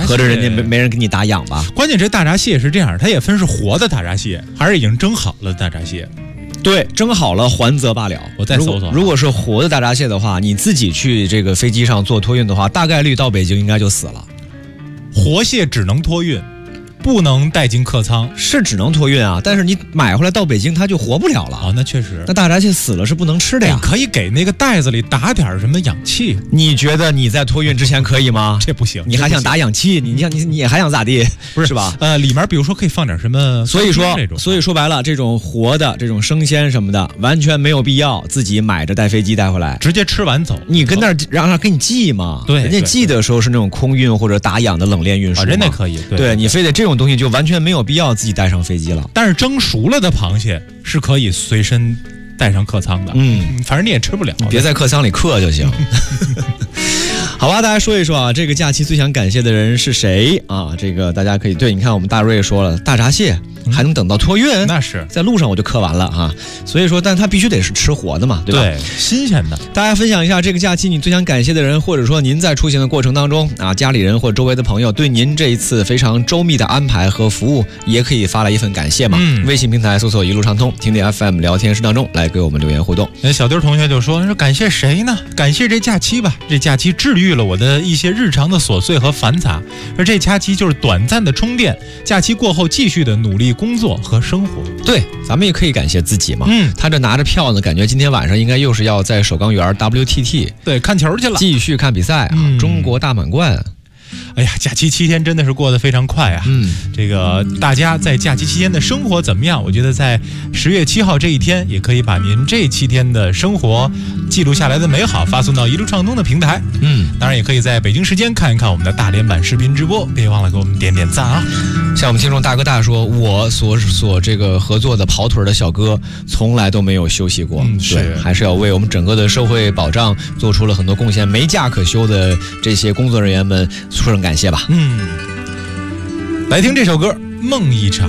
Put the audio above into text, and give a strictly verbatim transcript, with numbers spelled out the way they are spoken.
合着人家没没人给你打烊吧？ 关键这大闸蟹是这样，它也分是活的大闸蟹，还是已经蒸好了的大闸蟹。 对，蒸好了还则罢了。 我再搜搜。 如果是活的大闸蟹的话，你自己去这个飞机上做托运的话，大概率到北京应该就死了。 活蟹只能托运，不能带进客舱。 是只能托运啊，但是你买回来到北京它就活不了了。 哦，那确实。 那大闸蟹死了是不能吃的呀。 你可以给那个袋子里打点什么氧气。 你觉得你在托运之前可以吗？ 这不行。 你还想打氧气？你想你你还想咋地？ 不是是吧？ 呃，里面比如说可以放点什么？ 所以说，所以说白了，这种活的、这种生鲜什么的，完全没有必要自己买着带飞机带回来， 直接吃完走。 你跟那儿让他给你寄嘛？ 对， 人家寄的时候是那种空运或者打氧的冷链运输嘛， 人家可以。对， 对你非得这种东西就完全没有必要自己带上飞机了。 但是蒸熟了的螃蟹是可以随身带上客舱的。 嗯， 反正你也吃不了， 别在客舱里嗑就行。好吧，大家说一说啊，这个假期最想感谢的人是谁啊？这个大家可以对，你看我们大瑞说了，大闸蟹还能等到托运， 嗯、那是在路上我就嗑完了啊。所以说，但它必须得是吃活的嘛，对吧？ 对，新鲜的。 大家分享一下这个假期你最想感谢的人，或者说您在出行的过程当中啊，家里人或者周围的朋友对您这一次非常周密的安排和服务，也可以发来一份感谢嘛。 嗯， 微信平台搜索一路畅通，听听 F M 聊天室当中来给我们留言互动。 那小丁同学就说：“说感谢谁呢？感谢这假期吧，这假期治愈了我的一些日常的琐碎和繁杂，而这假期就是短暂的充电。假期过后继续的努力工作和生活。 对，咱们也可以感谢自己嘛。 嗯， 他这拿着票呢，感觉今天晚上应该又是要在首钢园 W T T 对看球去了， 继续看比赛啊， 嗯、 中国大满贯。” 哎呀，假期期间真的是过得非常快啊！ 嗯， 这个大家在假期期间的生活怎么样？我觉得在十月七号这一天，也可以把您这七天的生活记录下来的美好发送到一路畅通的平台。 嗯， 当然也可以在北京时间看一看我们的大连版视频直播，别忘了给我们点点赞啊！ 像我们听众大哥大说，我所所这个合作的跑腿的小哥，从来都没有休息过， 嗯，是， 还是要为我们整个的社会保障做出了很多贡献，没假可休的这些工作人员们，说声感谢吧。 嗯，来听这首歌《梦一场》。